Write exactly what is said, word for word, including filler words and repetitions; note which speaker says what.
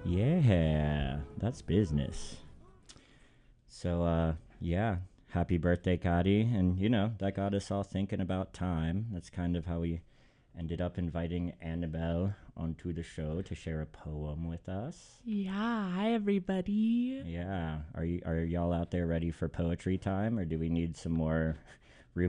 Speaker 1: Yeah, that's business. So, uh, yeah, happy birthday, Cody. And, you know, that got us all thinking about time. That's kind of how we ended up inviting Annabelle onto the show to share a poem with us.
Speaker 2: Yeah, hi everybody.
Speaker 1: Yeah, are you are y'all out there ready for poetry time, or do we need some more